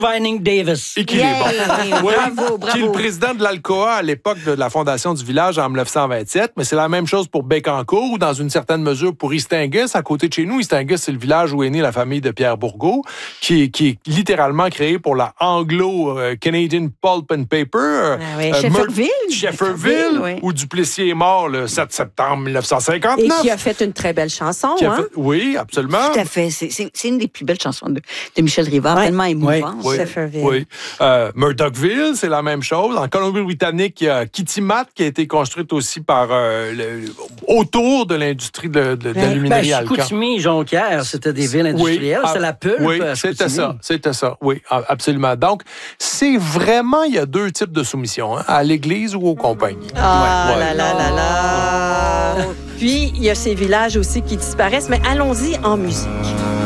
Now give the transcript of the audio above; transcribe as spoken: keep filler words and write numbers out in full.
Vining Davis. Et qui Yeah. est bon. Oui, Bravo, bravo. Qui est le président de l'Alcoa à l'époque de la fondation du village en dix-neuf cent vingt-sept. Mais c'est la même chose pour Bécancour ou dans une certaine mesure pour Istingus, à côté de chez nous. Istingus, c'est le village où est née la famille de Pierre Bourgault, qui est, qui est littéralement créé pour la Anglo-Canadian Pulp and Paper. Ah oui, Shefferville. Shefferville, oui. où Duplessis est mort le sept septembre dix-neuf cent Et cinquante-neuf. qui a fait une très belle chanson, Qui a hein? fait- Oui, absolument. Tout à fait. C'est, c'est, c'est une des plus belles chansons de, de Michel Rivard, Ouais. tellement émouvante. Oui, Shefferville. oui. Euh, Murdochville, c'est la même chose. En Colombie-Britannique, il y a Kitimat qui a été construite aussi par euh, le- autour de l'industrie de, de, Ben, d'aluminerie Ben, Alcan. Chicoutimi, Jonquière, c'était des villes industrielles. Oui, c'était ah, la pulpe. Oui, à c'était Chicoutimi. ça, c'était ça. Oui, a- absolument. Donc, c'est vraiment, il y a deux types de soumission, hein, à l'Église ou aux compagnies. Ah Ouais, là ouais. là là là. Puis, il y a ces villages aussi qui disparaissent, mais allons-y en musique.